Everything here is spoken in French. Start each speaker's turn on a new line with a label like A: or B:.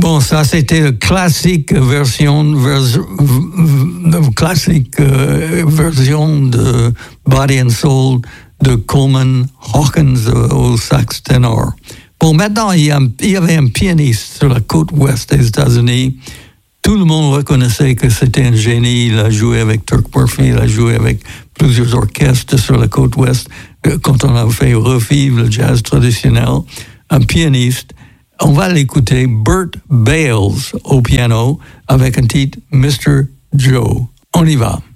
A: Bon, ça c'était la classique version de Body and Soul de Coleman Hawkins au sax ténor. Bon, maintenant, il y avait un pianiste sur la côte ouest des États-Unis. Tout le monde reconnaissait que c'était un génie. Il a joué avec Turk Murphy, il a joué avec plusieurs orchestres sur la côte ouest quand on a fait revivre le jazz traditionnel. Un pianiste. On va l'écouter, Bert Bales au piano avec un titre Mr. Joe. On y va.